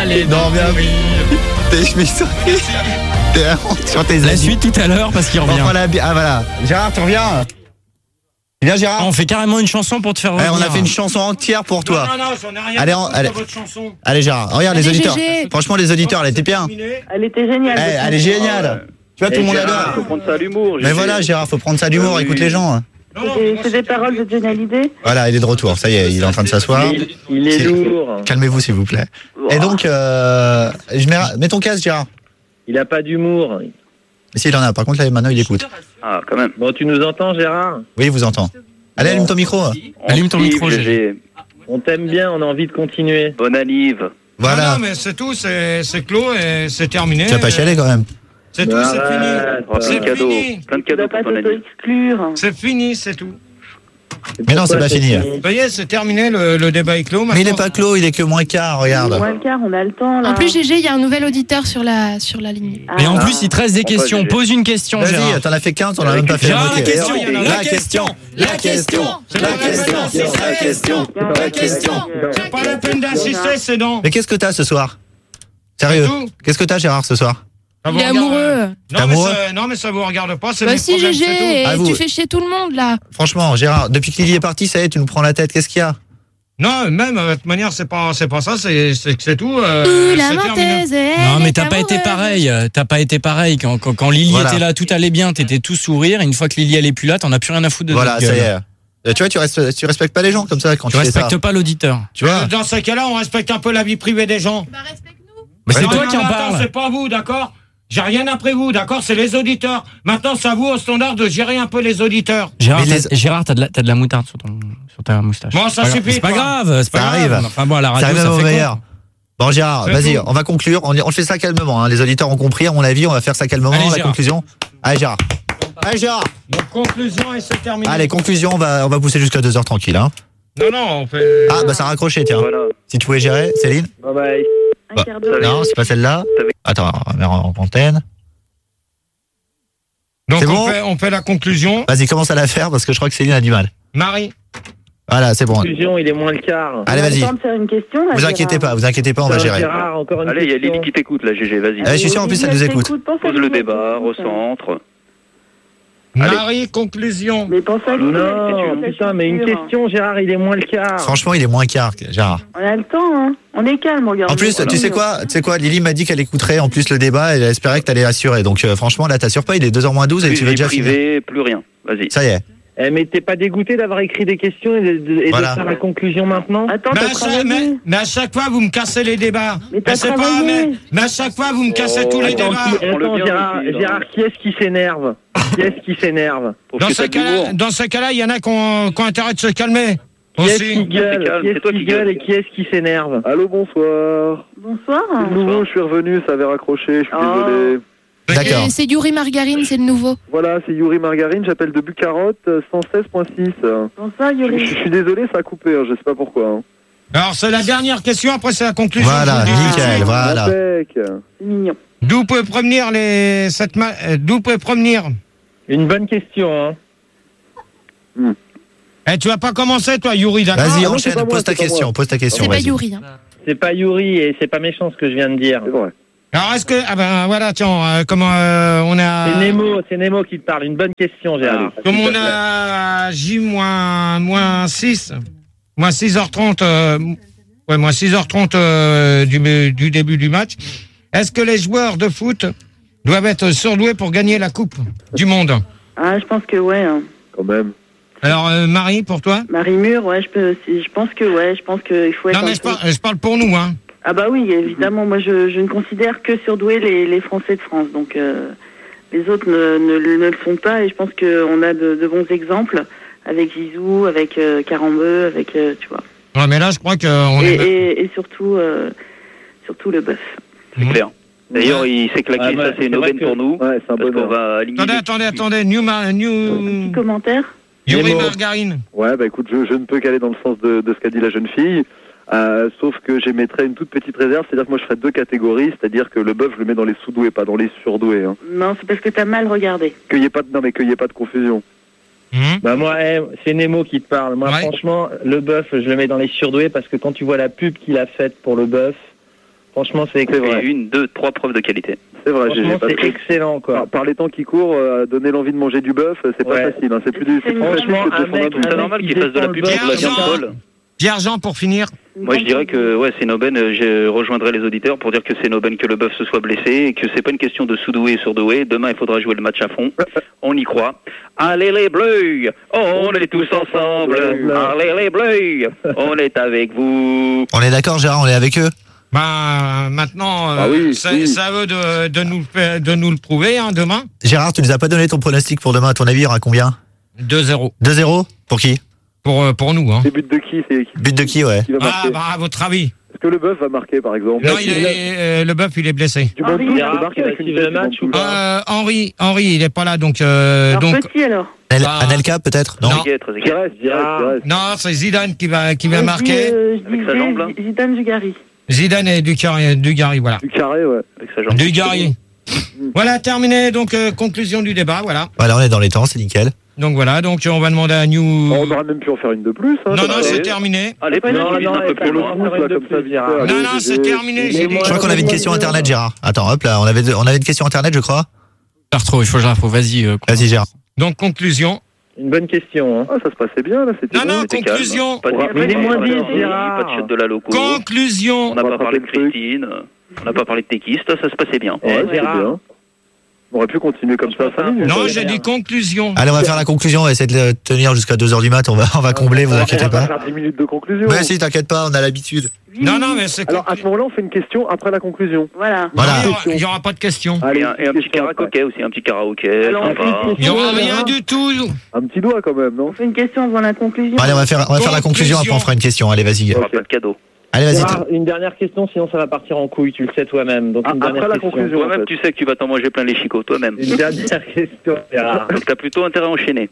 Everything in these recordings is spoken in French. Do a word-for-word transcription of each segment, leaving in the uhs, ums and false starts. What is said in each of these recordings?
Allez, non, bien oui. Je m'ai sorti. Sur tes La amis. suite tout à l'heure parce qu'il revient. Bon, voilà, ah voilà. Gérard, tu reviens. Viens Gérard. On fait carrément une chanson pour te faire revenir. Ouais, on a fait une chanson entière pour toi. Non, non, non, j'en ai rien Allez, à on- foutre allez. de votre chanson. Allez Gérard, regarde les Allez, auditeurs. Gégé. Franchement les auditeurs, elle était bien. Elle était géniale. Eh, cette elle est chanson. géniale. Tu vois, tout le monde Gérard, adore. faut prendre ça à l'humour. Mais voilà Gérard, faut prendre ça d'humour, Oui, écoute oui. les gens. Non, non, C'est des- moi, C'est des paroles de Johnny Hallyday. Voilà, il est de retour, ça y est, il est en train de s'asseoir. Il, il est C'est- lourd. Calmez-vous s'il vous plaît. Et donc, euh, je mets, mets ton casque Gérard. Il a pas d'humour. Mais s'il en a, par contre là maintenant il écoute. Ah, quand même. Bon, tu nous entends, Gérard? Oui, il vous entend. Allez, allume ton micro. Allume ton micro, Gégé. On t'aime bien, on a envie de continuer. Bonne annive. Voilà. Non, non, mais c'est tout, c'est c'est clos et c'est terminé. Tu vas pas chialer quand même. C'est tout, c'est Arrête. fini. C'est Plein de cadeaux. fini. Plein de Tu dois cadeaux pas pour ton ami. t'auto-exclure. C'est fini, c'est tout. Mais non, c'est pas fini. Ça y est, c'est terminé, le, le débat est clos. Mais il est maintenant. pas clos, il est que moins quart, regarde. Moins le quart, on a le temps là. En plus, Gégé, il y a un nouvel auditeur sur la, sur la ligne. Ah. Et en plus, il te reste des Bon, bah, questions. Gégé. Pose une question, Vas-y, Gérard. t'en as fait quinze, on a même pas fait la Gérard, la moitié. question, il y en a- La question, la question, la question, la question, la question. C'est pas la peine d'insister, c'est non. Mais qu'est-ce que t'as ce soir? Sérieux? Tout. Qu'est-ce que t'as Gérard ce soir? Ça vous Il est regarde- amoureux. Non mais, Amoureux ça, non, mais ça vous regarde pas, c'est Bah mes si, problèmes, c'est Gégé, et Ah, vous- tu fais chier tout le monde là. Franchement, Gérard, depuis que Lily est partie, ça y est, tu nous prends la tête, qu'est-ce qu'il y a? tout. Non, même, de toute manière, c'est pas, c'est pas ça, c'est c'est que c'est tout. euh, Ouh, la c'est terminé. menteuse, elle Non, mais est t'as pas été amoureuse. pareil. T'as pas été pareil. Quand, quand, quand Lily Voilà. était là, tout allait bien, t'étais tout sourire. Une fois que Lily elle est plus là, t'en as plus rien à foutre de Voilà, notre ça y gueule. est. Euh, Tu vois, tu, restes, tu respectes pas les gens comme ça quand tu, Tu fais ça. respectes pas l'auditeur. Tu vois? Euh, Dans ce cas-là, on respecte un peu la vie privée des gens. Bah respecte-nous. Mais c'est Non, toi non, qui en non, attends, parles. c'est pas vous, d'accord? J'ai rien après vous, d'accord? C'est les auditeurs. Maintenant, c'est à vous, au standard, de gérer un peu les auditeurs. Gérard, Mais t'as, les- Gérard, t'as de la, t'as de la moutarde sur, ton, sur ta moustache. Bon, ça C'est pas suffit, grave. C'est pas quoi. grave. C'est pas Ça grave. arrive. Enfin bon, à la Ça radio, arrive ça, même au fait meilleur. Bon Gérard, C'est vas-y, tout. on va conclure. On, on fait ça calmement. Hein. Les auditeurs ont compris, à mon avis, on va faire ça calmement. Allez, la Gérard. conclusion. Allez Gérard. Allez Gérard. Donc, conclusion, et c'est terminé. Allez, conclusion, on va, on va pousser jusqu'à deux heures tranquille. Hein. Non, non, on fait. Ah, bah ça a raccroché, tiens. Voilà. Si tu pouvais gérer, Céline. Bye bye. Un Bah, quart d'heure. Non, c'est pas celle-là. Attends, on va mettre en en antenne. Donc, C'est on, bon fait, on fait la conclusion. Vas-y, commence à la faire parce que je crois que Céline a du mal. Marie. Voilà, c'est bon. Conclusion, il est moins le quart. Allez, On a le vas-y. temps de faire une question, là, Vous Gérard. inquiétez pas, vous inquiétez pas, on va gérer. Gérard, encore une Allez, il y a question. Lily qui t'écoute là, Gégé, vas-y. Allez, je suis sûr, en plus, elle nous écoute. Pense à Pose le lui, débat, pense à lui. recentre. Allez. Marie, conclusion. Mais pense à lui. Non, c'est putain, mais une sûr. question, Gérard, il est moins le quart. Franchement, il est moins quart, Gérard. On a le temps, hein. On est calme, regarde. En plus, Voilà. tu sais quoi, tu sais quoi, Lily m'a dit qu'elle écouterait en plus le débat et elle espérait que t'allais assurer. Donc euh, franchement, là, t'assures pas, il est deux heures moins douze et Plus tu veux vie déjà finir. privée, plus rien. Vas-y. Ça y est. Eh, mais t'es pas dégoûté d'avoir écrit des questions et de, de- et de Voilà. faire la conclusion maintenant? Attends, Mais t'as à, chaque, travaillé. mais, mais à chaque fois, vous me cassez les débats. Mais t'as c'est pas, travaillé. mais, mais à chaque fois, vous me cassez Oh, tous les Attends, débats. qui- On le attends, bien Gérard, aussi, là. Gérard, qui est-ce qui s'énerve? Qui est-ce qui s'énerve? Pour Dans que ce t'as de l'humour. cas-là, dans ce cas-là, il y en a qui ont, qui ont intérêt de se calmer. Qui est-ce Aussi. qui gueule? calme, Qui c'est est-ce toi qui qui gueule gueule. et qui est-ce qui s'énerve? Allô, bonsoir. Bonsoir. De nouveau, je suis revenu, ça avait raccroché, je suis Oh. désolé. D'accord. Et C'est Yuri Margarine, c'est le nouveau. Voilà, c'est Yuri Margarine, j'appelle de Bucarotte, euh, cent seize virgule six. Bonsoir, Je, Yuri. je suis désolé, ça a coupé, hein, je sais pas pourquoi. Hein. Alors, c'est la dernière question, après, c'est la conclusion. Voilà, Je vous dis tout de nickel, suite. voilà. Impec. C'est mignon. D'où peut provenir les. Cette ma- euh, D'où peut provenir. Une bonne question, hein. Eh, tu vas pas commencer, toi, Yuri, d'accord? Vas-y, Ah non, enchaîne, c'est pas moi, pose ta c'est pas question, moi. pose ta question. C'est pas vas-y. Yuri. Hein. C'est pas Yuri et c'est pas méchant ce que je viens de dire. C'est vrai. Alors, est-ce que. Ah ben, voilà, tiens, euh, comment euh, on a. C'est Nemo, c'est Nemo qui te parle. Une bonne question, Gérard. Comme on a J moins six, moins six heures trente, euh, ouais, moins six heures trente euh, du, du début du match, est-ce que les joueurs de foot doivent être surdoués pour gagner la Coupe du Monde? Ah, je pense que ouais. Hein. Quand même. Alors, euh, Marie, pour toi? Marie Mur, ouais, je peux. si- Je pense que ouais, je pense qu'il faut être. Non, mais un je peu- parle, je parle pour nous, hein. Ah bah oui, évidemment. Moi, je, je ne considère que surdoués les, les Français de France. Donc euh, les autres ne, ne, ne le sont pas. Et je pense qu'on a de, de bons exemples avec Zizou, avec euh, Carambeu, avec euh, tu vois. Ouais, mais là, je crois qu'on Et, est. et, et surtout, euh, surtout le bœuf. C'est clair. D'ailleurs, il s'est claqué, Ouais, ouais, ça c'est une c'est vrai aubaine que- pour nous. Ouais, c'est un Parce qu'on bonheur. va aligner. Attendez, attendez, attendez. New, Mar- Petit New... commentaire. Yuri Nemo. Margarine. Ouais, bah écoute, je, je ne peux qu'aller dans le sens de, de ce qu'a dit la jeune fille. Euh, sauf que j'émettrais une toute petite réserve, c'est-à-dire que moi je ferais deux catégories, c'est-à-dire que le bœuf je le mets dans les sous-doués, pas dans les surdoués. Hein. Non, c'est parce que t'as mal regardé. Qu'il y ait pas de, non mais qu'il y ait pas de confusion. Hum. Bah moi, eh, c'est Nemo qui te parle. Moi, Ouais. franchement, le bœuf, je le mets dans les surdoués parce que quand tu vois la pub qu'il a faite pour le bœuf, Franchement, c'est C'est excellent. vrai. Et une, deux, trois preuves de qualité. C'est vrai, G G. Franchement, Parce c'est que excellent, quoi. par, par les temps qui courent, euh, donner l'envie de manger du bœuf, c'est pas Ouais. facile. Hein. C'est plus du c'est plus facile Franchement, que de un défendre un mec- truc. C'est normal qu'il fasse de la pub pour de la viande folle. Pierre-Jean, pour finir. Moi, je dirais que ouais, c'est Noben. euh, Je rejoindrai les auditeurs pour dire que c'est Noben que le bœuf se soit blessé et que c'est pas une question de sous-doué et surdoué. Demain, il faudra jouer le match à fond. On y croit. Allez les Bleus, on est tous ensemble. Allez les Bleus, on est avec vous. On est d'accord, Gérard, on est avec eux. Bah, maintenant, euh, Ah oui, ça, oui. ça veut de, de, nous, le faire- de nous le prouver, hein, demain. Gérard, tu nous as pas donné ton pronostic pour demain. À ton avis, il y aura combien? deux zéro. deux zéro? Pour qui? Pour, euh, pour nous. Hein. Les buts de qui c'est qui, But de qui, ouais? qui va Ah, marquer bah, à votre avis. Est-ce que le bœuf va marquer, par exemple? Non, il est, euh, le bœuf, il est blessé. Du banc de Henri, touche, Gérard, il peut marquer qui va avec une suivre tête le du banc de match ou touche. pas Euh, Henri, Henri, il est pas là, donc. Euh, Alors, donc petit alors. Anel- Ah. Anelka, peut-être? Non? Non. Très très Qui reste, qui reste, qui reste. non, c'est Zidane qui va, qui va Je dis, marquer. euh, je Avec sa disais jambe, là. Zidane Dugarry. Zidane et Dugarry, Dugarry, voilà. Du carré, ouais. Avec sa jambe. Dugarry. Voilà, terminé. Donc, euh, conclusion du débat, voilà. Voilà, on est dans les temps, c'est nickel. Donc voilà, donc on va demander à New. On aurait même pu en faire une de plus. Hein, non, ça non, va c'est aller. terminé. Allez, Non, plus non, vite, non, un peu et plus pour le loin. coup, Là, de comme ça, plus, vite Gérard. fait, allez, Non, non, G G. c'est terminé, j'ai dit. Je crois qu'on avait une question internet, Gérard. Attends, hop là, on avait, on avait une question internet, je crois. Je la retrouve, il faut que je la retrouve. Vas-y. euh, Vas-y, Gérard. Donc, conclusion. Une bonne question, hein. Ah, ça se passait bien, là. C'était Non, bien. non, C'était conclusion. calme. Pas de Mais il est moins pas de dix, sortie, Gérard. pas de chute de la loco. Conclusion. On n'a On pas va parlé de frapper le truc. Christine. On n'a pas parlé de Téquiste. Ça se passait bien. Eh, Ouais, c'est Gérard. bien. On aurait pu continuer comme ça cinq minutes. Non, j'ai dit conclusion. Allez, on va faire la conclusion, on va essayer de le tenir jusqu'à deux heures du mat, on va, on va combler, vous inquiétez On va pas. faire dix minutes de conclusion. Mais si, t'inquiète pas, on a l'habitude. Non, non, mais c'est. Alors, à ce moment-là, on fait une question après la conclusion. Voilà. Voilà. Non, il y aura- il n'y aura pas de questions. Allez, Et un, et un une petit question après. karaoké aussi, un petit karaoké. Alors, on sympa. fait une Il n'y aura question, rien hein. du tout. Un petit doigt quand même, non? On fait une question avant la conclusion. Allez, on va faire, on va faire la conclusion, après on fera une question. Allez, vas-y. Il n'y aura Ok. pas de cadeau. Allez, vas-y. Gérard, une dernière question, sinon ça va partir en couille, tu le sais toi-même. Donc Ah, une dernière après la question. conclusion. Toi-même, en fait. tu sais que tu vas t'en manger plein les chicots, toi-même. Une dernière question, Gérard. Donc t'as plutôt intérêt à enchaîner.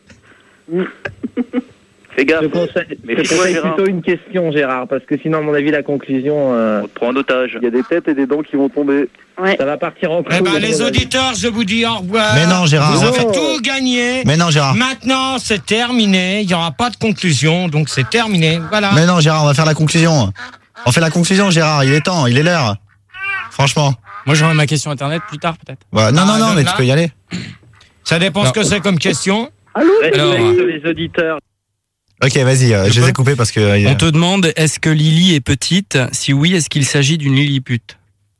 Fais gaffe, Je conseille, Mais je fais-toi, conseille Gérard. plutôt une question, Gérard, parce que sinon, à mon avis, la conclusion, euh, on te prend en otage. Il y a des têtes et des dents qui vont tomber. Ouais. ça va partir en couille. Eh ben, à les mon avis. auditeurs, je vous dis au revoir. Mais non, Gérard. Vous on va avez faire- tout gagné. Mais non, Gérard. Maintenant, c'est terminé. Il n'y aura pas de conclusion, donc c'est terminé. Voilà. Mais non, Gérard, on va faire la conclusion. On fait la conclusion, Gérard, il est temps, il est l'heure. Franchement. Moi, j'aurai ma question internet plus tard, peut-être. Voilà. Non, Ah, non, non, donc mais là- tu peux y aller. Ça dépend ce que c'est comme question. Respecte Alors, les auditeurs. Ok, vas-y, euh, je les ai coupés parce que. euh, On te demande, est-ce que Lily est petite? Si oui, est-ce qu'il s'agit d'une Lilliput?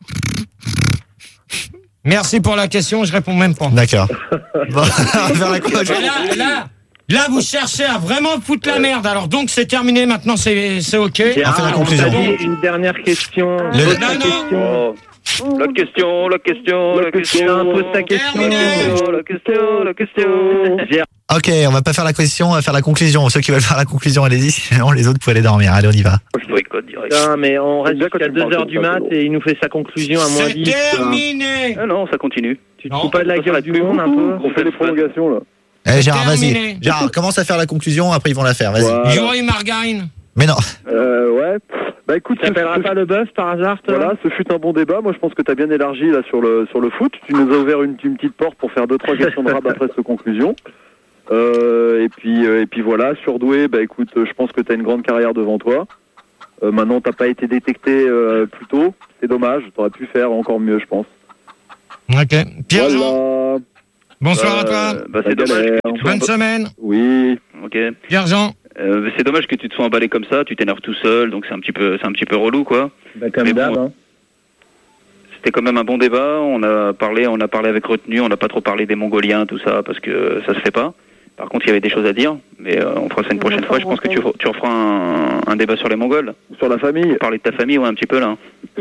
Merci pour la question, je réponds même pas. D'accord. Bon, on va faire la conclusion. Et là, là, là, vous cherchez à vraiment foutre la merde. Alors donc, c'est terminé. Maintenant, c'est c'est OK. Gérard, fait la on conclusion. t'a dit une dernière question. Le- Pose ta Non, non. question. Oh, la question, la question, la question. Pose ta question. Terminé. La question, la question. Gérard, Ok, on va pas faire la question, on va faire la conclusion. Ceux qui veulent faire la conclusion, allez-y. Sinon, les autres, vous pouvez aller dormir. Allez, on y va. Je boycotte direct. putain, mais on reste bien quand jusqu'à tu me parles deux heures comme du ça, mat c'est bon. et il nous fait sa conclusion à moins C'est dix. terminé. Ah non, ça continue. Tu te Non, fous pas de la ça gueule s'arrête du plus monde un beaucoup. peu On fait les prolongations, là. Allez, Gérard, terminé. vas-y. Gérard, commence à faire la conclusion, après ils vont la faire. Vas-y. Voilà. Yuri Margarine. Mais non. Euh, ouais. Bah écoute, Tu t'appelleras ce- pas le bœuf par hasard, toi? Voilà, ce fut un bon débat. Moi, je pense que tu as bien élargi là sur le sur le foot. Tu nous as ouvert une, une petite porte pour faire deux trois questions de rab après cette conclusion. Euh, et puis euh, et puis voilà, surdoué. Bah écoute, euh, je pense que tu as une grande carrière devant toi. Euh, maintenant, t'as pas été détecté euh, plus tôt. C'est dommage. T'aurais pu faire encore mieux, je pense. OK. Pierre-Jean, Voilà. bonsoir à Euh, toi. Bah, c'est La dommage galère. que tu te sois Bonne emba- semaine. Oui. Ok. Pierre-Jean. Euh, c'est dommage que tu te sois emballé comme ça. Tu t'énerves tout seul, donc c'est un petit peu, c'est un petit peu relou, quoi. Bah, comme Mais d'hab, bon. hein. C'était quand même un bon débat. On a parlé, on a parlé avec retenue. On n'a pas trop parlé des Mongoliens, tout ça, parce que ça se fait pas. Par contre, il y avait des choses à dire, mais euh, on fera ça une prochaine fois. Je pense que tu, tu referas un, un débat sur les Mongols. Sur la famille. Parler de ta famille, ouais, un petit peu là.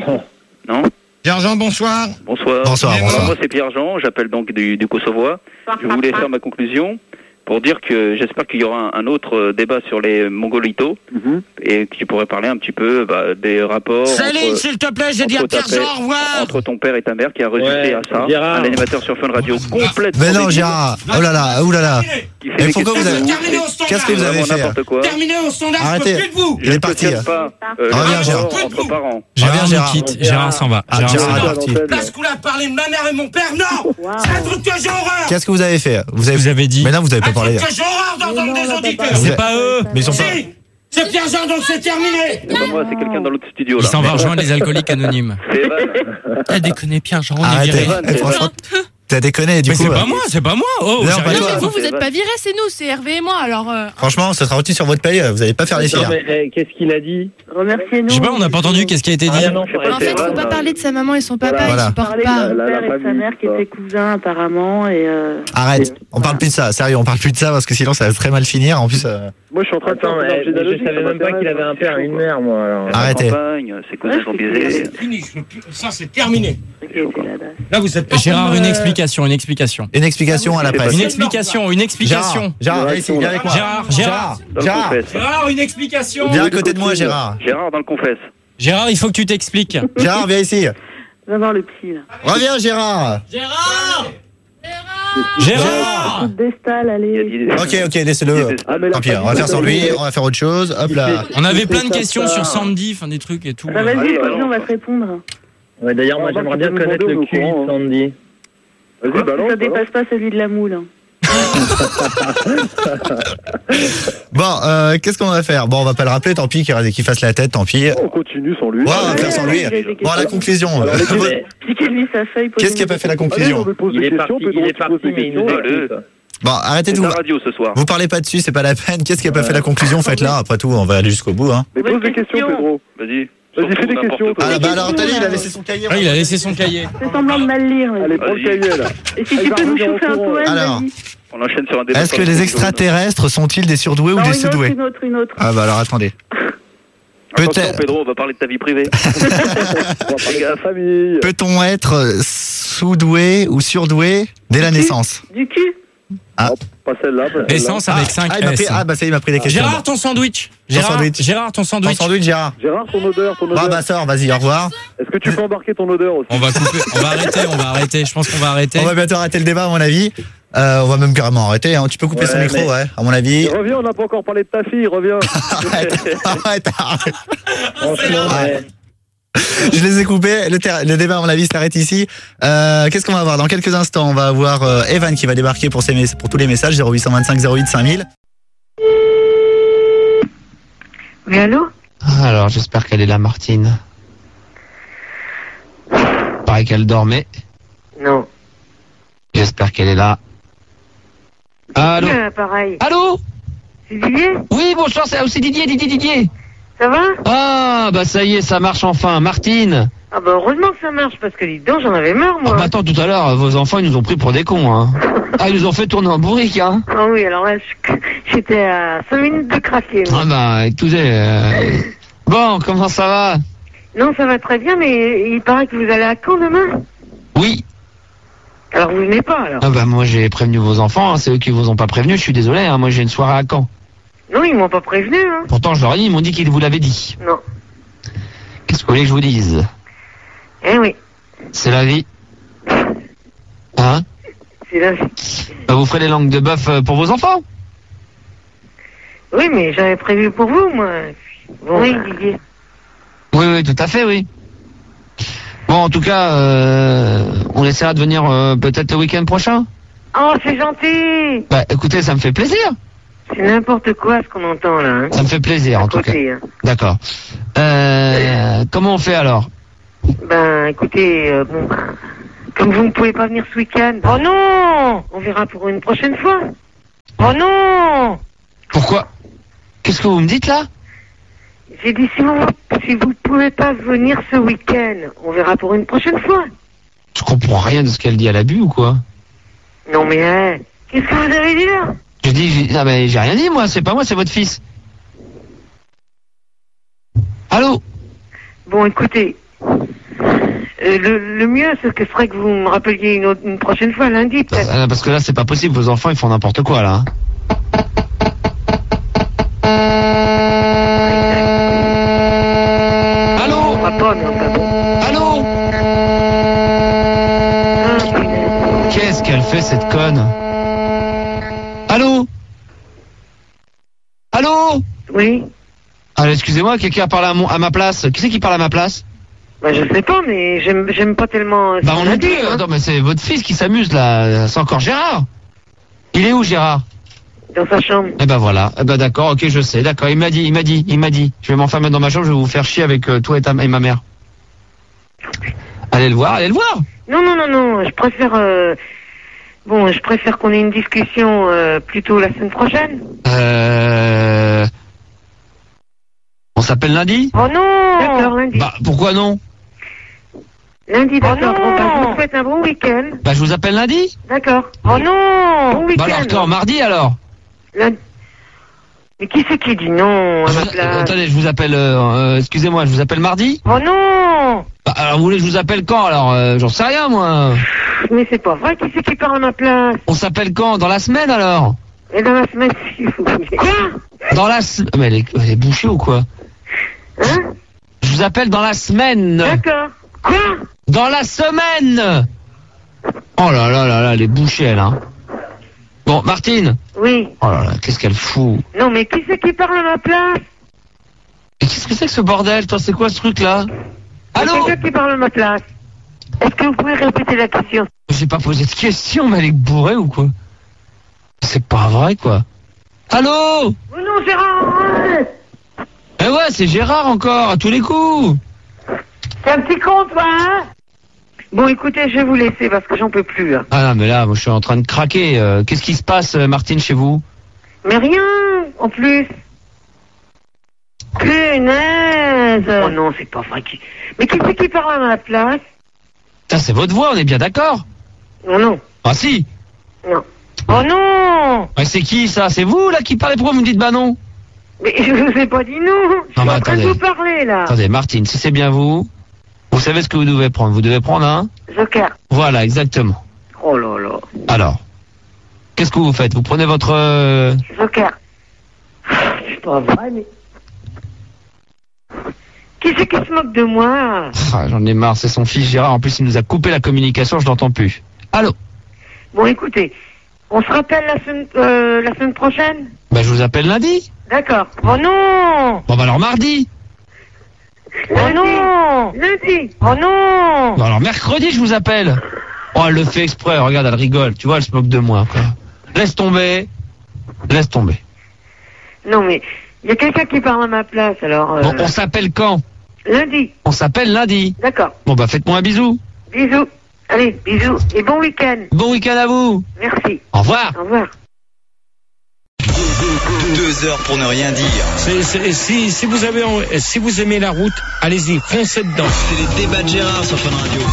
Non. Pierre-Jean, bonsoir. Bonsoir. Bonsoir, Mais bonsoir. Moi, c'est Pierre-Jean. J'appelle donc du, du Kosovo. Je voulais faire ma conclusion pour dire que j'espère qu'il y aura un, un autre euh, débat sur les Mongolitos Mhm. et que tu pourrais parler un petit peu bah, des rapports Céline, entre, s'il te plaît, j'ai dit à entre ta Pierre-Jean, paix- au revoir. entre ton père et ta mère qui a résulté Ouais, à ça. Gérard. Un animateur sur Fun Radio complètement Mais non, débile, Gérard. Oh là là, oh là là. qui fait Mais des pourquoi questions vous avez- de Terminé au ouf, standard. Qu'est-ce que c'est vous avez vraiment fait n'importe quoi. Terminé au standard, je Arrêtez. peux plus de vous. Il est parti. Je ne pas euh, Reviens, les Gérard. rapports entre parents. Je reviens, Gérard nous Gérard. quitte. Gérard s'en va. Ah, Gérard Gérard s'en est va. parti. Parce qu'on a parlé de ma mère et mon père, non. Wow. C'est un truc que j'ai horreur. Qu'est-ce que vous avez fait vous avez... Vous avez dit. Mais non, vous avez Un pas parlé. truc que j'ai horreur d'entendre Mais non, des on va pas auditeurs. parler. C'est pas eux. Mais ils sont pas. Si. C'est Pierre-Jean, donc c'est terminé. C'est pas moi, c'est quelqu'un dans l'autre studio Il là. s'en va rejoindre les alcooliques anonymes. C'est Evan. T'as déconné, Pierre-Jean, on est Arrêtez. viré. Evan, Eh, c'est franchement, Evan. t'as déconné, du Mais coup. c'est euh, pas moi, c'est pas moi. Oh, Non, j'ai pas rien toi. dit. Mais vous, vous êtes pas virés, c'est nous, c'est Hervé et moi, alors... euh, Franchement, ça sera aussi sur votre paye, vous allez pas faire les Non, fiers. mais eh, qu'est-ce qu'il a dit? Remerciez-nous. Je sais pas, on n'a pas entendu qu'est-ce qui a été dit. Ah, non, Je sais pas, En c'est fait, faut Evan. pas parler de sa maman et son papa, Voilà. ils supportent Parler de pas. son La- la père et de sa famille, mère qui ça. étaient cousins apparemment et euh, Arrête, on parle plus de ça, sérieux, on parle plus de ça parce que sinon ça va très mal finir. En plus, euh, Moi, je suis en train de faire Attends, un eh, mais généalogique, je savais ça même pas qu'il avait un père et une mère, moi. Alors. La Arrêtez. campagne, ses cousins sont biaisés. Fini, je veux plus- ça c'est terminé. c'est la base. Là, vous êtes pas Gérard, comme, une euh, explication, une explication. une explication à la C'est pas presse. Une explication, une explication. Gérard, Gérard, viens ici, viens avec moi. Gérard, Gérard, Dans le Gérard, confesse. Gérard, une explication. viens à côté de moi, Gérard. Gérard dans le confesse. Gérard, il faut que tu t'expliques. Gérard, viens ici. Non, non, le petit là. Reviens, Gérard. Gérard. Gérard Toute Destal, Il a allez. dit- Ok, ok, laissez-le. Ah, mais la Tant pis, on va famille, faire sans la lui, famille. on va faire autre chose. Hop là. On avait plein de Ça, questions ça. sur Sandy, enfin des trucs et tout. Ah, vas-y, Allez, vas-y, balance. on va te répondre. Ouais, d'ailleurs, moi, Ah, bah, j'aimerais tu bien peux nous connaître demander, le on est cul au courant, de Sandy. Vas-y, Ça balance. dépasse pas celui de la moule. hein. Bon, euh, qu'est-ce qu'on va faire? Bon, on va pas le rappeler, tant pis, qu'il qu'il fasse la tête, tant pis. On continue sans lui. Ouais, on va Ouais, faire sans ouais, lui. il a des Bon, questions. la conclusion. Alors, les Mais Piquez-lui sa feuille. Qu'est-ce qui a pas fait la Allez, on conclusion? me pose il des est questions, parti, Pedro, il est tu poses parti, des mais il nous questions. Allez. écoute. Bon, arrêtez C'est tout. la radio ce soir. Vous parlez pas dessus, c'est pas la peine. Qu'est-ce qui a pas fait la conclusion? Faites-la. Après tout, on va aller jusqu'au bout, hein. Mais pose des questions, Pedro. Vas-y. Vas-y, fais Surtout des n'importe questions, quoi. Ah, bah alors, questions, Tali, il a là. laissé son cahier. Ah, il a laissé son cahier. Fais semblant de mal lire. vas-y. Allez, prends le Vas-y. cahier, là. Et si Allez, tu va peux nous revenir au chauffer un courant. poème, Alors. vas-y. On enchaîne sur un débat. Est-ce que les extraterrestres sont-ils des surdoués ou Non, des une autre, surdoués? une autre, une autre. Ah, bah alors, attendez. Attention, Peut-être. Pedro, on va parler de ta vie privée. On va parler de la famille. Peut-on être sous-doué ou surdoué dès la naissance? Du cul. Pas celle-là, pas celle-là. Essence avec cinq Ah, il m'a pris- S. ah, bah ça, il m'a pris des questions. Gérard, ton sandwich. Gérard, sandwich. Gérard, ton Ton sandwich. sandwich, Gérard. Gérard, ton odeur, ton Bon, odeur. bah, sors, vas-y, au revoir. Est-ce que tu peux embarquer ton odeur aussi? On va couper, on va arrêter, on va arrêter. Je pense qu'on va arrêter. On va bientôt arrêter le débat, à mon avis. Euh, on va même carrément arrêter, hein. Tu peux couper Ouais, son micro, mais- ouais, à mon avis. Reviens, on n'a pas encore parlé de ta fille, reviens. Arrête, arrête, arrête. Franchement, Ouais. ouais. Je les ai coupés. Le, ter- le débat, à mon avis, s'arrête ici. Euh, Qu'est-ce qu'on va avoir? Dans quelques instants, on va avoir euh, Evan qui va débarquer pour, ses mes- pour tous les messages. zéro huit cent vingt-cinq zéro huit cinq mille. Oui, allô? Alors, j'espère qu'elle est là, Martine. Pareil qu'elle dormait. Non. J'espère qu'elle est là. Allô? pareil. Allô? C'est Didier? Oui, bonsoir, c'est aussi Didier, Didier, Didier. Ça va? Ah, bah ça y est, ça marche enfin. Martine. Ah bah heureusement que ça marche, parce que dis donc, j'en avais marre, Ah, bah attends, tout à l'heure, vos enfants, ils nous ont pris pour des cons, hein. Ah, ils nous ont fait tourner en bourrique, hein. Ah oui, alors là, je- j'étais à cinq minutes de craquer. moi. Ah bah, écoutez, euh... bon, comment ça va? Non, ça va très bien, mais il paraît que vous allez à Caen demain. Oui. Alors vous venez pas, alors? Ah bah, moi, j'ai prévenu vos enfants, hein, c'est eux qui vous ont pas prévenu, je suis désolé, hein. Moi, j'ai une soirée à Caen. Non, ils m'ont pas prévenu, hein. Pourtant, je leur ai dit, ils m'ont dit qu'ils vous l'avaient dit. Non. Qu'est-ce que vous voulez que je vous dise? Eh oui, C'est la vie. Hein? c'est la vie. Bah, vous ferez les langues de bœuf euh, pour vos enfants? Oui, mais j'avais prévu pour vous, moi. Bon, oui, Didier. Oui, oui, tout à fait, oui. Bon, en tout cas, euh, on essaiera de venir euh, peut-être le week-end prochain. Oh, c'est gentil. Bah, écoutez, ça me fait plaisir. C'est n'importe quoi ce qu'on entend là. Hein. Ça me fait plaisir, en À tout cas. côté, hein. D'accord. Euh, comment on fait alors? Ben, écoutez, euh, bon, ben, comme vous ne pouvez pas venir ce week-end. Oh non! On verra pour une prochaine fois. Oh non! Pourquoi? Qu'est-ce que vous me dites là? J'ai dit si vous si vous pouvez pas venir ce week-end, on verra pour une prochaine fois. Je comprends rien de ce qu'elle dit à l'abus ou quoi? Non mais hein, qu'est-ce que vous avez dit là? Je dis, j'ai- ah, mais j'ai rien dit moi, c'est pas moi, c'est votre fils. Allô? Bon, écoutez, euh, le, le mieux ce que serait que vous me rappeliez une, autre, une prochaine fois lundi peut-être. Euh, Parce que là, c'est pas possible, vos enfants, ils font n'importe quoi là. hein. Allô? On va pas, mais enfin bon. Allô? Ah, punaise. Qu'est-ce qu'elle fait cette conne? Allô? Allô? Oui. Alors excusez-moi, quelqu'un parle à, mon, à ma place. Qui c'est qui parle à ma place? Bah je sais pas, mais j'aime j'aime pas tellement. ce Bah qu'on on a nous dit, dit, hein. attends mais c'est votre fils qui s'amuse là, c'est encore Gérard. Il est où Gérard? Dans sa chambre. Eh ben voilà, eh ben d'accord, ok, je sais, d'accord. Il m'a dit, il m'a dit, il m'a dit. Je vais m'enfermer dans ma chambre, je vais vous faire chier avec euh, toi et, ta, et ma mère. Allez le voir, allez le voir. Non, non, non, non, je préfère... Euh... Bon, je préfère qu'on ait une discussion euh, plutôt la semaine prochaine. Euh... On s'appelle lundi? Oh non. D'accord, lundi. Bah, pourquoi non? Lundi, d'accord. Oh bah, je vous souhaite un bon week-end. Bah, je vous appelle lundi? D'accord. Oh non. Bon week-end. Bah alors, toi, mardi alors? Lundi. Mais qui c'est qui dit non à ma place? euh, Attendez, je vous appelle... Euh, euh, excusez-moi, je vous appelle mardi? Oh non. Bah, alors, vous voulez que je vous appelle quand alors? euh, J'en sais rien, moi. Mais c'est pas vrai, qui c'est qui parle à ma place? On s'appelle quand? Dans la semaine alors? Et dans la semaine, si vous voulez. Quoi? Dans la semaine... Mais elle est, elle est bouchée ou quoi? Hein? Je vous appelle dans la semaine. D'accord. Quoi? Dans la semaine. Oh là là là là, elle est bouchée elle, hein. Bon, Martine. Oui. Oh là là, qu'est-ce qu'elle fout? Non, mais qui c'est qui parle à ma place? Et qu'est-ce que c'est que ce bordel? Toi, c'est quoi ce truc-là? Allô? C'est quelqu'un qui parle à ma place. Est-ce que vous pouvez répéter la question? J'ai pas posé de question, mais elle est bourrée ou quoi? C'est pas vrai, quoi. Allô? Oh non, Gérard, arrête! Eh ouais, c'est Gérard encore, à tous les coups. C'est un petit con, toi, hein? Bon, écoutez, je vais vous laisser parce que j'en peux plus. Hein. Ah non, mais là, moi, je suis en train de craquer. Euh, qu'est-ce qui se passe, euh, Martine, chez vous? Mais rien, en plus. Punaise! Oh non, c'est pas vrai. Qui... Mais qui c'est qui parle à ma place? Ça, c'est votre voix, on est bien d'accord? Non, non. Ah si. Non. Oh non! Ah, c'est qui, ça? C'est vous, là, qui parlez? Pourquoi vous me dites bah non? Mais je vous ai pas dit non. Je suis Non, mais en train attendez. de vous parler, là. Attendez, Martine, si c'est bien vous, vous savez ce que vous devez prendre. Vous devez prendre un... Joker. Voilà, exactement. Oh là là. Alors, qu'est-ce que vous faites? Vous prenez votre... euh, Joker. C'est pas vrai, mais... Qui c'est qui se moque de moi? Ah, j'en ai marre, c'est son fils Gérard. En plus, il nous a coupé la communication, je l'entends plus. Allô? Bon, écoutez, on se rappelle la semaine, euh, la semaine prochaine? Bah, je vous appelle lundi. D'accord. Oh non! Bon, bah alors mardi. Oh non! Lundi! Oh non! Bon, alors mercredi, je vous appelle. Oh, elle le fait exprès, regarde, elle rigole. Tu vois, elle se moque de moi, quoi. Laisse tomber. Laisse tomber. Non, mais il y a quelqu'un qui parle à ma place, alors... Euh... Bon, on s'appelle quand? Lundi. On s'appelle lundi. D'accord. Bon, bah faites-moi un bisou. Bisous. Allez, bisous. Et bon week-end. Bon week-end à vous. Merci. Au revoir. Au revoir. Deux heures pour ne rien dire. C'est, c'est, si, si, vous avez, si vous aimez la route, allez-y, foncez dedans. C'est les débats de Gérard sur Fun Radio.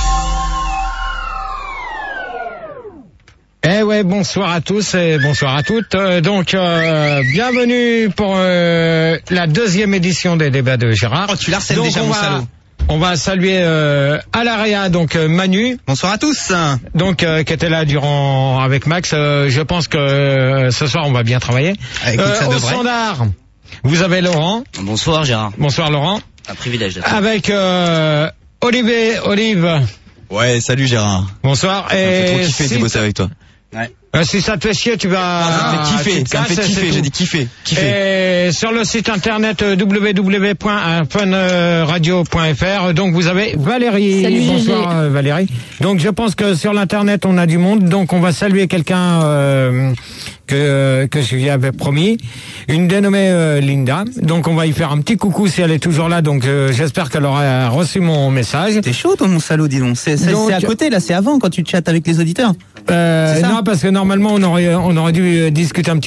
Eh ouais, bonsoir à tous et bonsoir à toutes. Euh, donc, euh, bienvenue pour euh, la deuxième édition des débats de Gérard. Oh, tu l'harcèles donc, déjà, on mon va, salaud. On va saluer euh, à l'Area, donc euh, Manu. Bonsoir à tous. Donc, euh, qui était là durant avec Max. Euh, je pense que euh, ce soir, on va bien travailler. Ah, écoute, ça au devrait. standard, vous avez Laurent. Bonsoir Gérard. Bonsoir Laurent. Un privilège d'être. Avec euh, Olivier, Olive. Ouais, salut Gérard. Bonsoir. Ça me fait trop Et kiffer si, de bosser avec toi. Ouais. euh, si ça te fait chier, tu vas... Ah, ça me fait kiffer, tu te ça me fait casses, kiffer, c'est j'ai tout. dit kiffer, kiffer. Et sur le site internet euh, w w w point fun radio point f r, donc vous avez Valérie. Salut, Bonsoir euh, Valérie. Donc je pense que sur l'internet on a du monde, donc on va saluer quelqu'un euh, que que je lui avais promis, une dénommée euh, Linda. Donc on va y faire un petit coucou si elle est toujours là. Donc euh, j'espère qu'elle aura reçu mon message. T'es chaud toi mon salaud, dis donc. C'est, c'est, Donc, c'est à côté là, c'est avant quand tu chattes avec les auditeurs. Euh, C'est ça non, parce que normalement on aurait on aurait dû euh, discuter un petit